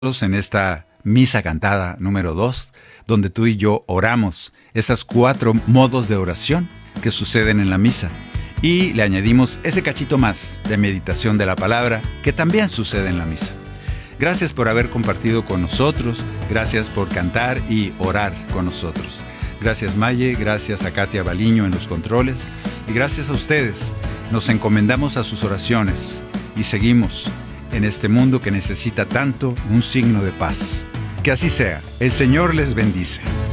en esta misa cantada número 2, donde tú y yo oramos esas 4 modos de oración que suceden en la misa. Y le añadimos ese cachito más de meditación de la palabra que también sucede en la misa. Gracias por haber compartido con nosotros, gracias por cantar y orar con nosotros. Gracias Maye, gracias a Katia Baliño en los controles y gracias a ustedes. Nos encomendamos a sus oraciones y seguimos en este mundo que necesita tanto un signo de paz. Que así sea. El Señor les bendice.